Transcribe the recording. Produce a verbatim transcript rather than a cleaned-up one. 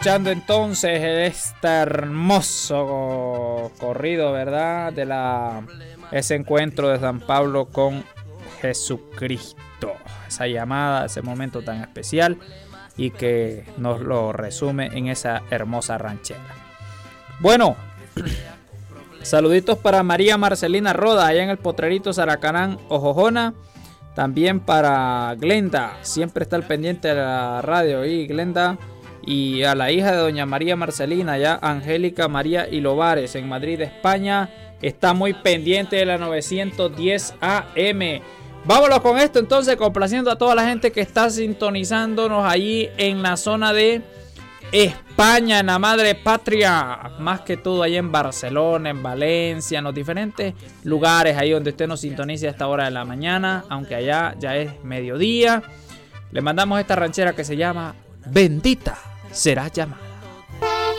Escuchando entonces este hermoso corrido, ¿verdad? De la ese encuentro de San Pablo con Jesucristo. Esa llamada, ese momento tan especial y que nos lo resume en esa hermosa ranchera. Bueno, saluditos para María Marcelina Roda, allá en el Potrerito Zaracanán, Ojojona. También para Glenda, siempre está al pendiente de la radio y Glenda. Y a la hija de doña María Marcelina, ya Angélica María Ilovares, en Madrid, España, está muy pendiente de la novecientos diez A M. Vámonos con esto entonces, complaciendo a toda la gente que está sintonizándonos allí en la zona de España, en la madre patria, más que todo allí en Barcelona, en Valencia, en los diferentes lugares ahí donde usted nos sintonice a esta hora de la mañana, aunque allá ya es mediodía. Le mandamos esta ranchera que se llama Bendita será llamada.